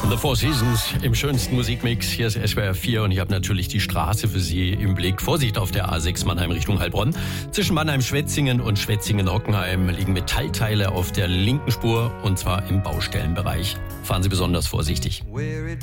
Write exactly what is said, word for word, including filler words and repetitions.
The Four Seasons im schönsten Musikmix. Hier ist S W R vier und ich habe natürlich die Straße für Sie im Blick. Vorsicht auf der A sechs Mannheim Richtung Heilbronn. Zwischen Mannheim-Schwetzingen und Schwetzingen-Hockenheim liegen Metallteile auf der linken Spur und zwar im Baustellenbereich. Fahren Sie besonders vorsichtig.